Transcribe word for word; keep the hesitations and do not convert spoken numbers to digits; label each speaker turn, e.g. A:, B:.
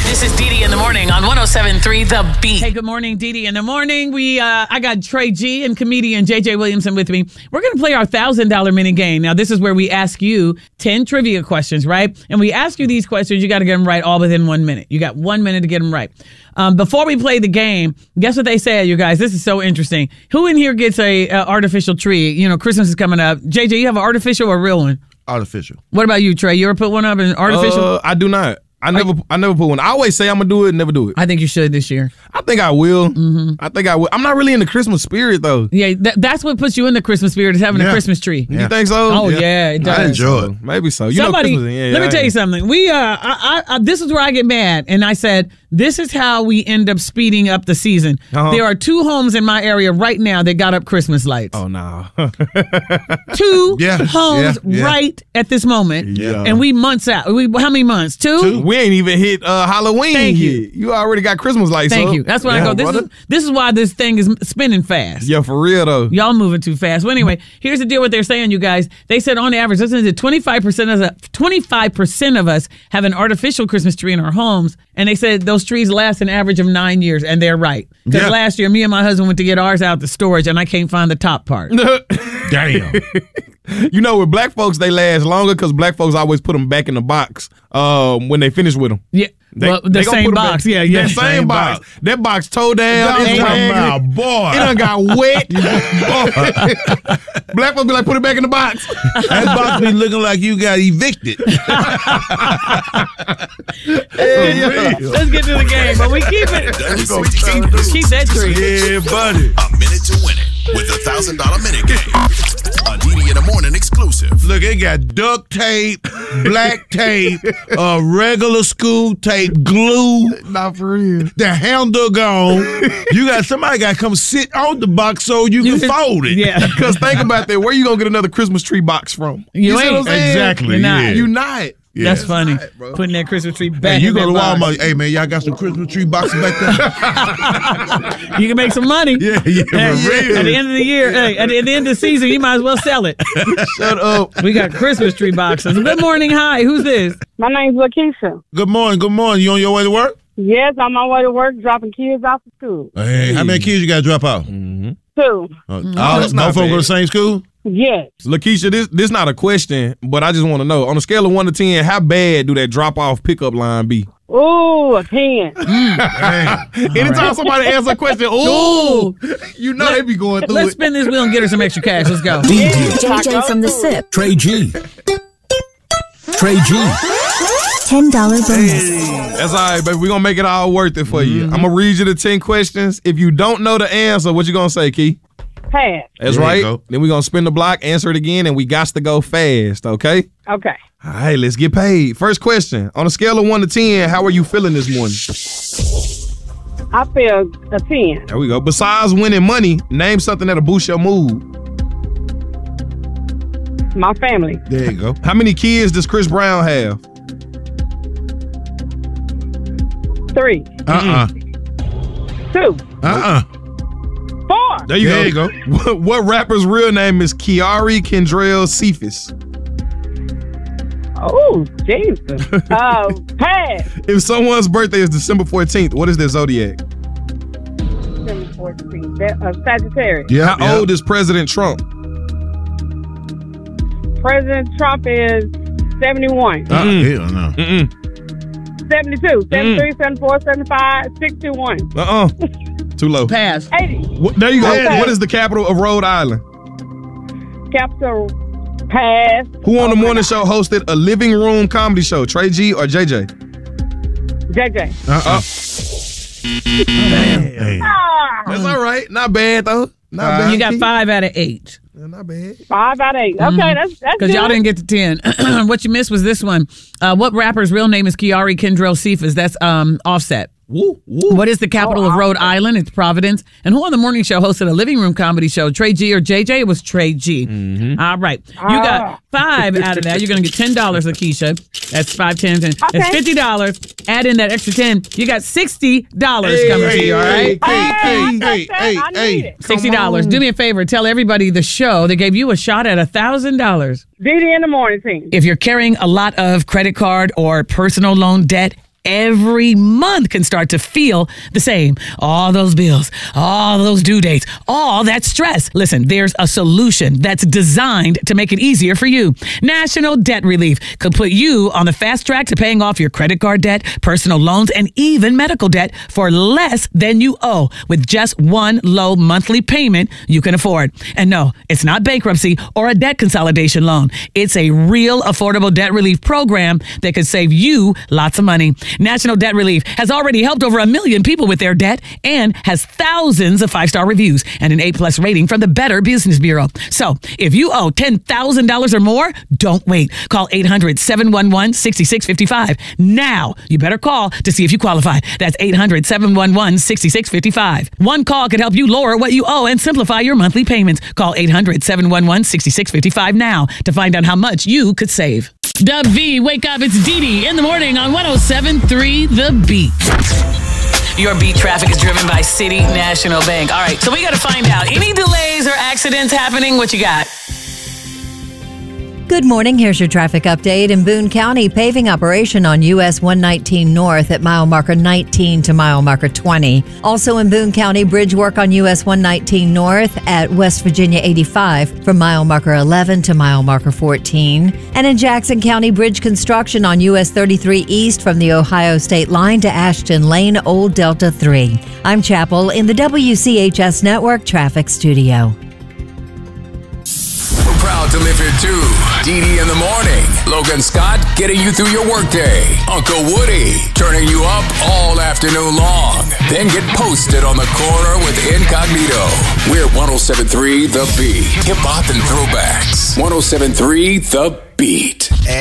A: This is Dee Dee in the morning on one oh seven point three The Beat.
B: Hey, good morning, Dee Dee in the morning. We, uh, I got Trey G and comedian J J Williamson with me. We're going to play our one thousand dollars mini game. Now, this is where we ask you ten trivia questions, right? And we ask you these questions. You got to get them right all within one minute. You got one minute to get them right. Um, before we play the game, guess what they said, you guys? This is so interesting. Who in here gets a uh, artificial tree? You know, Christmas is coming up. J J, you have an artificial or a real one?
C: Artificial.
B: What about you, Trey? You ever put one up in artificial?
D: Uh, I do not. I never, I never put one. I always say I'm gonna do it, never do it.
B: I think you should this year.
D: I think I will.
B: Mm-hmm.
D: I think I will. I'm not really in the Christmas spirit though.
B: Yeah, th- that's what puts you in the Christmas spirit is having
C: Yeah.
B: a Christmas tree.
D: You
C: Yeah.
D: think so?
B: Oh yeah, it does.
C: I enjoy it.
D: Maybe so. You
B: Somebody,
D: know, Christmas, yeah,
B: let me
D: I
B: tell you
D: am.
B: something. We, uh, I, I, I, this is where I get mad, and I said, this is how we end up speeding up the season.
D: Uh-huh.
B: There are two homes in my area right now that got up Christmas lights.
D: Oh no.
B: Two
C: Yeah,
B: homes
C: yeah, yeah.
B: right at this moment,
C: Yeah.
B: and we months out. We how many months? Two.
C: Two.
D: We ain't even hit uh, Halloween
B: Thank you.
D: yet. You already got Christmas lights
B: Thank
D: up.
B: you. That's why I
D: Yeah,
B: go. This
D: brother.
B: is this is why this thing is spinning fast.
D: Yeah, for real though.
B: Y'all moving too fast. Well, anyway, here's the deal. What they're saying, you guys. They said on average, listen to twenty-five percent of the twenty-five percent of us have an artificial Christmas tree in our homes, and they said those trees last an average of nine years, and they're right. Because
C: Yeah.
B: last year, me and my husband went to get ours out the storage, and I can't find the top part.
C: Damn.
D: You know, with black folks, they last longer because black folks always put them back in the box um, when they finish with them.
B: Yeah,
D: They,
B: well, the
D: they gonna
B: same
D: put 'em
B: box.
D: back-
B: Yeah, yeah.
D: That same,
C: Same
D: box.
C: box.
D: That box toe down.
C: I'm
D: It's
C: talking
D: raggedy.
C: about, boy.
D: It done got wet. Black folks be like, put it back in the box.
C: That box be looking like you got evicted.
B: Let's get to the game, but we keep it. Keep that tree.
C: Yeah, buddy.
E: A minute to win it with the thousand dollar minute game. A Dee Dee in the morning exclusive.
C: Look, it got duct tape, black tape, uh, regular school tape, glue.
D: Not for real.
C: The handle gone. You got somebody got to come sit on the box so you can fold it.
B: Yeah.
D: Because think about that. Where you going to get another Christmas tree box from?
B: You
D: see
B: ain't.
D: what I'm saying?
C: Exactly.
B: You're not.
C: Yeah.
D: You not.
C: Yeah.
B: That's funny.
D: right, bro.
B: Putting that Christmas tree back.
C: Hey, you
B: in
C: go to
B: that box.
C: Walmart. Hey, man, y'all got some Christmas tree boxes back there?
B: You can make some money.
C: Yeah, yeah, for
B: Hey,
C: real.
B: At the end of the year, hey, at the, at the end of the season, you might as well sell it.
D: Shut up.
B: We got Christmas tree boxes. Good morning. Hi. Who's this?
F: My name's Lakeisha.
C: Good morning. Good morning. You on your way to work?
F: Yes, I'm on my way to work, dropping kids off to school.
C: Hey, how many kids you got to drop out?
F: Two.
C: Uh, all,
D: that's
C: no
D: not
C: folks
D: bad.
C: go to the same school?
F: Yes.
D: Lakeisha, this this not a question, but I just want to know. On a scale of one to ten, how bad do that drop-off pickup line be?
F: Ooh, a ten.
D: Anytime somebody asks a question, ooh, you know they be going through
B: Let's
D: it.
B: spin this wheel and get her some extra cash. Let's go.
G: J J from the S I P.
H: Trey G. Trey G.
G: ten dollars bonus.
D: That's all right, baby. We're going to make it all worth it for you. I'm going to read you the ten questions. If you don't know the answer, what you going to say, Key?
F: Pass.
D: That's
C: There you
D: right.
C: go.
D: Then we're going to spin the block, answer it again, and we got to go fast, okay?
F: Okay.
D: All right, let's get paid. First question. On a scale of one to ten, how are you feeling this morning?
F: I feel a ten.
D: There we go. Besides winning money, name something that'll boost your mood.
F: My family.
C: There you go.
D: How many kids does Chris Brown have?
F: Three.
C: Uh-uh.
F: Two.
C: Uh-uh.
F: Four.
D: There you
C: There
D: go.
C: you go.
D: What, what rapper's real name is Kiari Kendrell Cephas?
F: Oh, Jesus. uh, pass.
D: If someone's birthday is December fourteenth, what is their zodiac?
F: December fourteenth. That, uh, Sagittarius.
C: Yeah.
D: How old is President Trump?
F: President Trump is seventy-one.
C: Uh, hell no.
D: Mm-mm.
F: seventy-two. seventy-three, seventy-four, seventy-five, sixty-one.
D: Uh-uh. Too low.
B: Pass.
F: eighty.
D: What, there you go.
F: Okay.
D: What is the capital of Rhode Island?
F: Capital. Pass.
D: Who on
F: Oh
D: the
F: my
D: morning
F: God.
D: show hosted a living room comedy show? Trey G or J J?
F: J J.
C: Uh-uh. Hey.
F: Ah,
D: That's all right. Not bad, though. Not
C: Uh,
D: bad.
B: You got five out of eight.
D: Not bad.
F: five out of eight. Okay, that's that's
B: Because
F: good.
B: y'all didn't get to ten. What you missed was this one. Uh, what rapper's real name is Kiari Kendrell Cephas? That's um, Offset.
D: Woo, woo.
B: What is the capital of Rhode Island? It's Providence. And who on the morning show hosted a living room comedy show? Trey G or J J? It was Trey G. All right. You got five out of that. You're going to get ten dollars, Lakeisha. That's five, ten, ten. That's
F: Okay.
B: fifty dollars. Add in that extra ten. You got sixty dollars coming to you, all right?
C: Hey,
F: Hey,
C: hey,
F: I
C: hey,
F: said
C: hey,
F: I need
C: hey.
F: it.
B: sixty dollars. Do me a favor. Tell everybody the show that gave you a shot at one thousand dollars.
F: Dee Dee in the morning team.
B: If you're carrying a lot of credit card or personal loan debt, every month can start to feel the same. All those bills, all those due dates, all that stress. Listen, there's a solution that's designed to make it easier for you. National Debt Relief could put you on the fast track to paying off your credit card debt, personal loans, and even medical debt for less than you owe with just one low monthly payment you can afford. And no, it's not bankruptcy or a debt consolidation loan. It's a real affordable debt relief program that could save you lots of money. National Debt Relief has already helped over a million people with their debt and has thousands of five-star reviews and an A-plus rating from the Better Business Bureau. So if you owe ten thousand dollars or more, don't wait. Call eight hundred, seven one one, six six five five. Now, you better call to see if you qualify. That's eight hundred, seven one one, six six five five. One call could help you lower what you owe and simplify your monthly payments. Call eight hundred, seven one one, six six five five now to find out how much you could save. The V, wake up, it's Dee Dee in the morning on one oh seven point three The Beat.
A: Your beat traffic is driven by City National Bank. All right, so we got to find out. Any delays or accidents happening? What you got?
I: Good morning. Here's your traffic update. In Boone County, paving operation on U S one nineteen North at mile marker nineteen to mile marker twenty. Also in Boone County, bridge work on U S one nineteen North at West Virginia eighty-five from mile marker eleven to mile marker fourteen. And in Jackson County, bridge construction on U S thirty-three East from the Ohio State line to Ashton Lane, Old Delta three. I'm Chapel in the W C H S Network Traffic Studio.
J: We're proud to live here too. Dee Dee in the morning. Logan Scott getting you through your workday. Uncle Woody turning you up all afternoon long. Then get posted on the corner with Incognito. We're one oh seven point three The Beat. Hip hop and throwbacks. one oh seven point three The Beat.